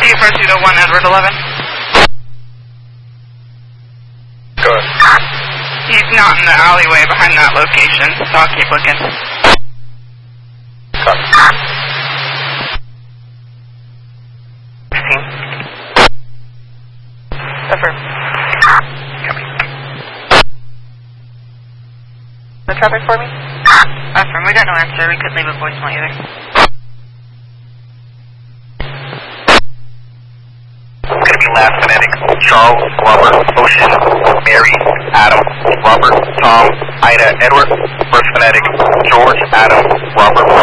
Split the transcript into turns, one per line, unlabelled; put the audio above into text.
Steve Pursuit 01, Edward 11.
Go ahead.
He's not in the alleyway behind that location, so I'll keep looking.
Affirm. The traffic for me?
Affirm. We got no answer. We couldn't leave a voicemail either.
It's going to be last phonetic. Charles, Robert, Ocean, Mary, Adam, Robert, Tom, Ida, Edward. First phonetic. George, Adam, Robert,